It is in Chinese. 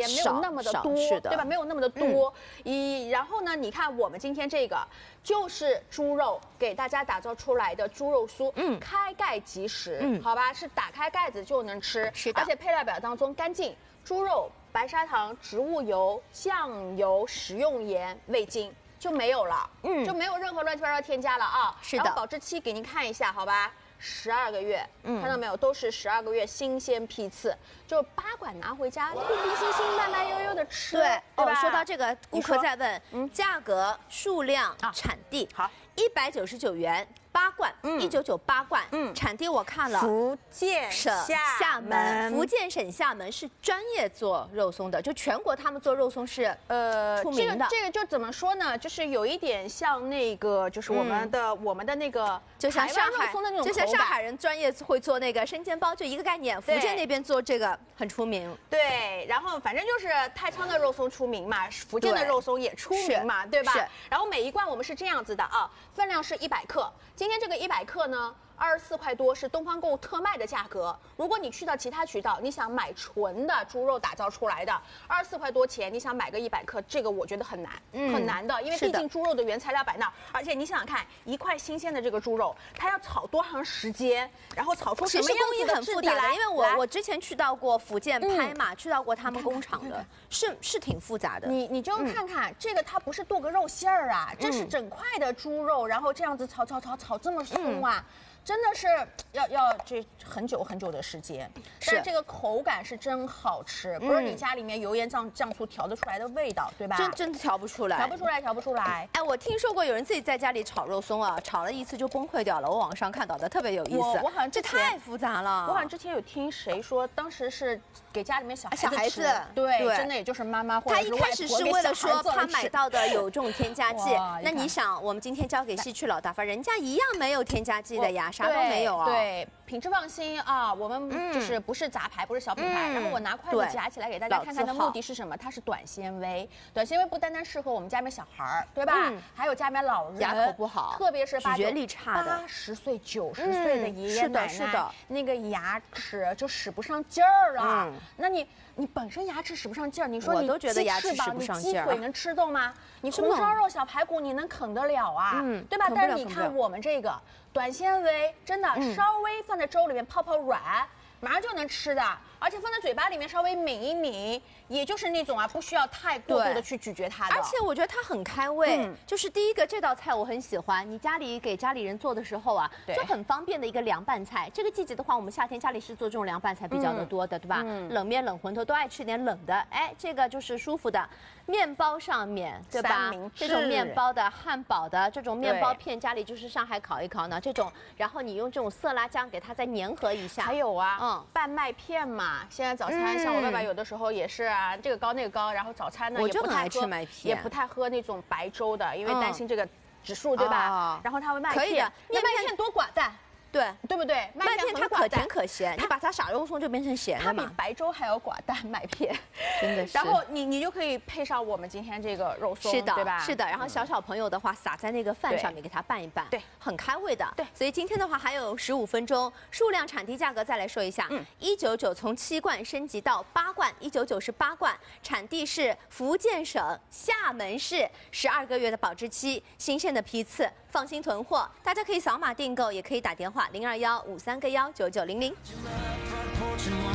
没有那么的多，对吧？没有那么的多。然后呢，你看我们今天这个就是猪肉给大家打造出来的猪肉酥，开盖即食，好吧，是打开盖子就能吃， 是的， 而且配料表当中干净，猪肉、白砂糖、植物油、酱油、食用盐、味精。就没有了，就没有任何乱七八糟添加了啊。 是的， 然后保质期给您看一下，好吧，12个月，看到没有，都是12个月新鲜批次，就8管拿回家，冰冰心心、慢慢悠悠的吃， 对吧？ 说到这个，顾客在问，价格、数量、产地， 好 ，199元。8罐，1998罐，产地我看了， 福建省厦门， 福建省厦门是专业做肉松的，就全国他们做肉松是出名的。 这个就怎么说呢？就是有一点像那个，就是我们的那个， 就像上海肉松的那种， 就像上海人专业会做那个生煎包，就一个概念。福建那边做这个很出名。 对，然后反正就是太仓的肉松出名嘛，福建的肉松也出名嘛，对吧？然后每一罐我们是这样子的啊，分量是100克。今天这个100克呢，24块多是东方购物特卖的价格。如果你去到其他渠道，你想买纯的猪肉打造出来的，24块多钱，你想买个100克，这个我觉得很难，很难的，因为毕竟猪肉的原材料摆那儿，而且你想想看，一块新鲜的这个猪肉，它要炒多长时间，然后炒出什么样子的质地来？ 因为我之前去到过福建拍嘛，去到过他们工厂的，是挺复杂的。 你就看看这个，它不是剁个肉馅儿啊，这是整块的猪肉，然后这样子炒这么松啊。真的是要这很久很久的时间，但是这个口感是真好吃，不是你家里面油盐酱醋调得出来的味道，对吧？ 真调不出来， 调不出来。 哎，我听说过有人自己在家里炒肉松啊，炒了一次就崩溃掉了。我网上看到的特别有意思。 我好像这太复杂了。 我好像之前有听谁说，当时是给家里面小孩子吃， 对， 真的也就是妈妈或者是外婆给小孩做的吃。 他一开始是为了说他买到的有这种添加剂，那你想，我们今天交给西区老大发，人家一样没有添加剂的呀，啥都没有啊。 对，品质放心啊，我们就是不是杂牌，不是小品牌。然后我拿筷子夹起来给大家看看的目的是什么？它是短纤维，短纤维不单单适合我们家里面小孩儿，对吧？还有家里面老人， 牙口不好， 特别是咀嚼力差的 80岁、90岁的爷爷奶奶， 是的， 那个牙齿就使不上劲儿了。那你本身牙齿使不上劲儿，你说你我都觉得牙齿使不上劲儿， 你鸡腿能吃动吗？你红烧肉、小排骨你能啃得了啊？对吧？但是你看我们这个短纤维，真的稍微放在粥里面泡软，马上就能吃的，而且放在嘴巴里面稍微抿一抿，也就是那种不需要太过度的去咀嚼它的。 而且我觉得它很开胃，就是第一个这道菜我很喜欢，你家里给家里人做的时候啊，就很方便的一个凉拌菜。这个季节的话，我们夏天家里是做这种凉拌菜比较的多的，对吧？冷面、冷馄饨都爱吃点冷的，哎，这个就是舒服的。面包上面，对吧？这种面包的、汉堡的这种面包片，家里就是上海烤一烤呢，这种，然后你用这种色拉酱给它再粘合一下。 还有拌麦片嘛，现在早餐像我爸爸有的时候也是啊，这个高那个高，然后早餐呢我就很爱吃麦片， 也不太喝那种白粥的，因为担心这个指数，对吧？然后他会麦片， 可以的， 那麦片多寡淡。对不对？ 麦片它可甜可咸，你把它撒肉松就变成咸了嘛。 它比白粥还要寡淡麦片， 真的是。 然后你就可以配上我们今天这个肉松，对吧？ 是的。然后小朋友的话，撒在那个饭上面给它拌一拌， 对， 很开胃的。 对， 所以今天的话还有15分钟，数量、产地、价格再来说一下。199从7罐升级到8罐，199是8罐，产地是福建省厦门市，12个月的保质期，新鲜的批次。放心囤货，大家可以扫码订购，也可以打电话0215319900。